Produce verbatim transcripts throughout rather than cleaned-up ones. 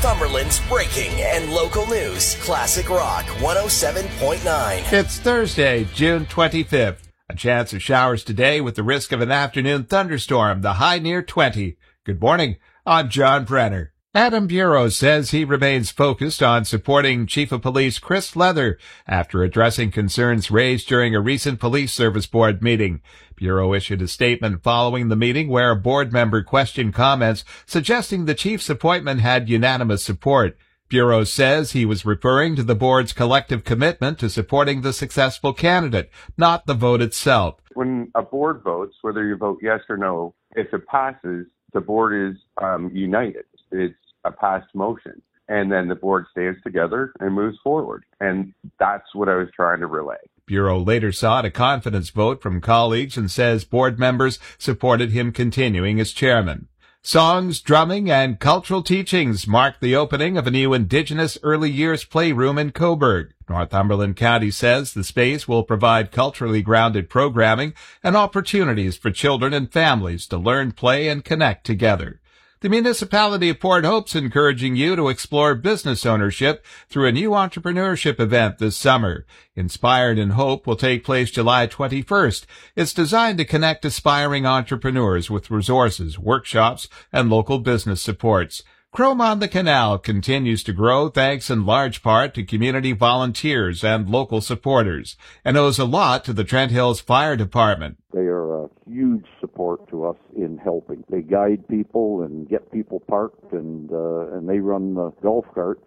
Northumberland's breaking and local news. Classic Rock one oh seven point nine. It's Thursday, June twenty-fifth. A chance of showers today with the risk of an afternoon thunderstorm, the high near twenty. Good morning. I'm John Brenner. Adam Bureau says he remains focused on supporting Chief of Police Chris Leather after addressing concerns raised during a recent Police Service Board meeting. Bureau issued a statement following the meeting where a board member questioned comments suggesting the chief's appointment had unanimous support. Bureau says he was referring to the board's collective commitment to supporting the successful candidate, not the vote itself. When a board votes, whether you vote yes or no, if it passes, the board is um, united. It's a passed motion. And then the board stays together and moves forward. And that's what I was trying to relay. Bureau later sought a confidence vote from colleagues and says board members supported him continuing as chairman. Songs, drumming, and cultural teachings mark the opening of a new Indigenous early years playroom in Cobourg. Northumberland County says the space will provide culturally grounded programming and opportunities for children and families to learn, play, and connect together. The municipality of Port Hope's encouraging you to explore business ownership through a new entrepreneurship event this summer. Inspired in Hope will take place July twenty-first. It's designed to connect aspiring entrepreneurs with resources, workshops, and local business supports. Chrome on the Canal continues to grow thanks in large part to community volunteers and local supporters, and owes a lot to the Trent Hills Fire Department. They are a huge support to us in helping. They guide people and get people parked, and uh, and they run the golf carts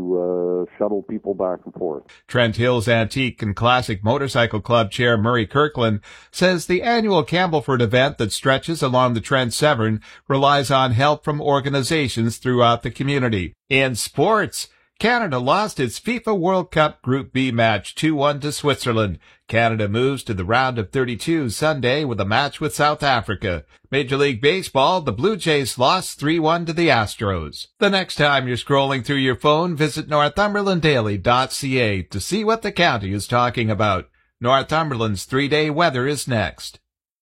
to uh, shuttle people back and forth. Trent Hills Antique and Classic Motorcycle Club Chair Murray Kirkland says the annual Campbellford event that stretches along the Trent Severn relies on help from organizations throughout the community. In sports, Canada lost its FIFA World Cup Group B match two one to Switzerland. Canada moves to the round of thirty-two Sunday with a match with South Africa. Major League Baseball, the Blue Jays lost three one to the Astros. The next time you're scrolling through your phone, visit northumberland daily dot c a to see what the county is talking about. Northumberland's three-day weather is next.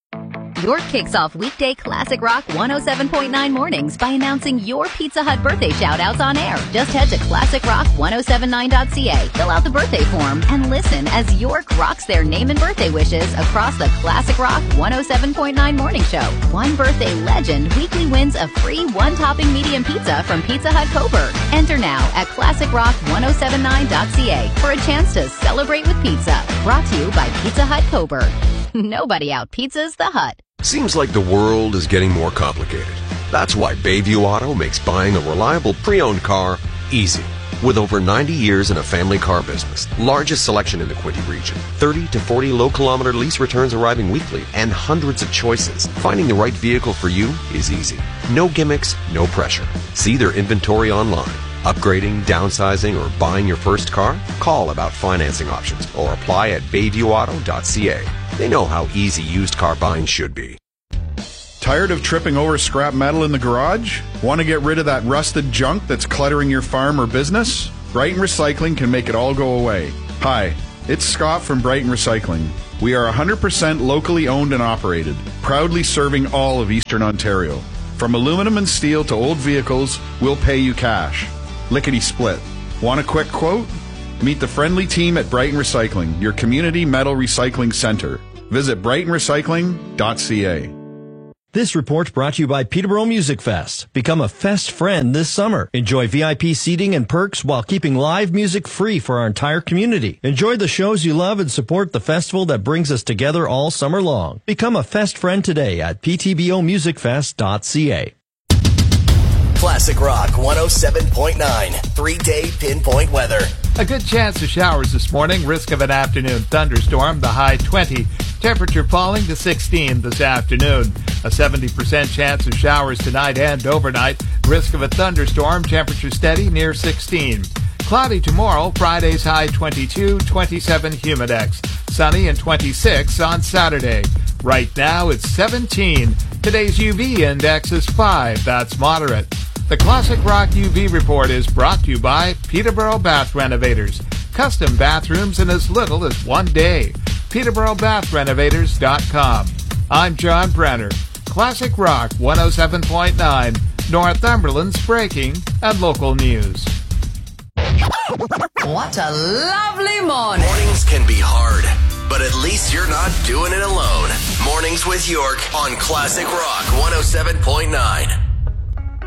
York kicks off weekday Classic Rock one oh seven point nine mornings by announcing your Pizza Hut birthday shout-outs on air. Just head to classic rock ten seventy-nine dot c a, fill out the birthday form, and listen as York rocks their name and birthday wishes across the Classic Rock one oh seven point nine morning show. One birthday legend weekly wins a free one-topping medium pizza from Pizza Hut Cobourg. Enter now at classic rock ten seventy-nine dot c a for a chance to celebrate with pizza. Brought to you by Pizza Hut Cobourg. Nobody out-pizzas the Hut. Seems like the world is getting more complicated. That's why Bayview Auto makes buying a reliable pre-owned car easy. With over ninety years in a family car business, largest selection in the Quinte region, thirty to forty low-kilometer lease returns arriving weekly, and hundreds of choices, finding the right vehicle for you is easy. No gimmicks, no pressure. See their inventory online. Upgrading, downsizing, or buying your first car? Call about financing options or apply at bayview auto dot c a. They know how easy used car buying should be. Tired of tripping over scrap metal in the garage? Want to get rid of that rusted junk that's cluttering your farm or business? Brighton Recycling can make it all go away. Hi, it's Scott from Brighton Recycling. We are one hundred percent locally owned and operated, proudly serving all of Eastern Ontario. From aluminum and steel to old vehicles, we'll pay you cash. Lickety split. Want a quick quote? Meet the friendly team at Brighton Recycling, your community metal recycling center. Visit brighton recycling dot c a. This report brought to you by Peterborough Music Fest. Become a Fest friend this summer. Enjoy V I P seating and perks while keeping live music free for our entire community. Enjoy the shows you love and support the festival that brings us together all summer long. Become a Fest friend today at p t b o music fest dot c a. Classic Rock one oh seven point nine, three-day pinpoint weather. A good chance of showers this morning, risk of an afternoon thunderstorm, the high twenty. Temperature falling to sixteen this afternoon. A seventy percent chance of showers tonight and overnight. Risk of a thunderstorm, temperature steady near sixteen. Cloudy tomorrow, Friday's high twenty-two, twenty-seven Humidex. Sunny and twenty-six on Saturday. Right now it's seventeen. Today's U V index is five, that's moderate. The Classic Rock U V report is brought to you by Peterborough Bath Renovators. Custom bathrooms in as little as one day. peterborough bath renovators dot com. I'm John Brenner. Classic Rock one oh seven point nine, Northumberland's breaking and local news. What a lovely morning. Mornings can be hard, but at least you're not doing it alone. Mornings with York on Classic Rock one oh seven point nine.